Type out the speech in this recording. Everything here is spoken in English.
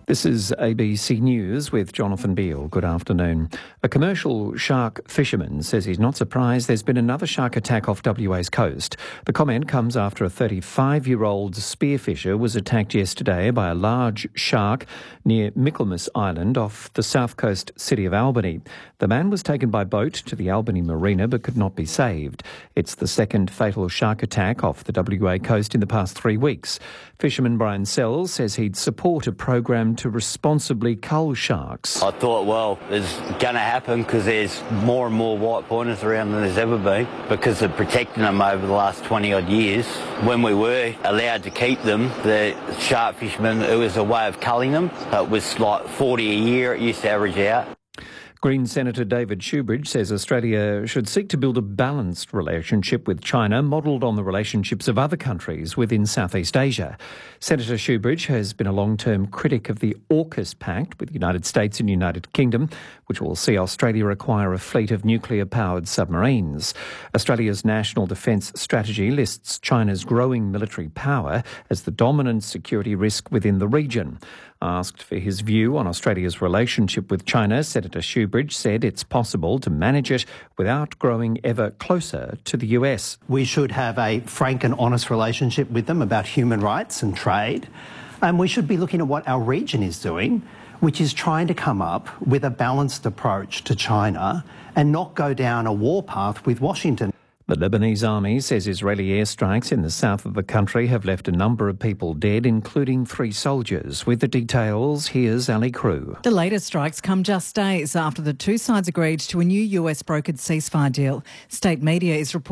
This is ABC News with Jonathan Beale. Good afternoon. A commercial shark fisherman says he's not surprised there's been another shark attack off WA's coast. The comment comes after a 35-year-old spearfisher was attacked yesterday by a large shark near Michaelmas Island off the south coast city of Albany. The man was taken by boat to the Albany marina but could not be saved. It's the second fatal shark attack off the WA coast in the past 3 weeks. Fisherman Brian Sells says he'd support a program to responsibly cull sharks. I thought, well, it's going to happen because there's more and more white pointers around than there's ever been because of protecting them over the last 20-odd years. When we were allowed to keep them, the shark fishermen, it was a way of culling them. It was like 40 a year, it used to average out. Green Senator David Shoebridge says Australia should seek to build a balanced relationship with China, modelled on the relationships of other countries within Southeast Asia. Senator Shoebridge has been a long-term critic of the AUKUS Pact with the United States and United Kingdom, which will see Australia acquire a fleet of nuclear-powered submarines. Australia's National Defence Strategy lists China's growing military power as the dominant security risk within the region. Asked for his view on Australia's relationship with China, Senator Shoebridge said it's possible to manage it without growing ever closer to the US. We should have a frank and honest relationship with them about human rights and trade. And we should be looking at what our region is doing, which is trying to come up with a balanced approach to China and not go down a warpath with Washington. The Lebanese army says Israeli airstrikes in the south of the country have left a number of people dead, including 3 soldiers. With the details, here's Ali Crew. The latest strikes come just days after the two sides agreed to a new US brokered ceasefire deal. State media is reporting